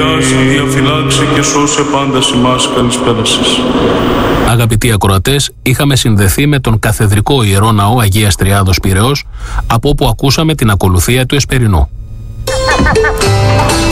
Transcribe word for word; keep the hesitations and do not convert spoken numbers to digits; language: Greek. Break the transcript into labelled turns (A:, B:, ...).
A: Αγίας, διαφυλάξει και σώσε πάντα ημάς. Καλησπέρα σας.
B: Αγαπητοί ακροατές, είχαμε συνδεθεί με τον Καθεδρικό Ιερό Ναό Αγίας Τριάδος Πειραιώς, από όπου ακούσαμε την ακολουθία του Εσπερινού.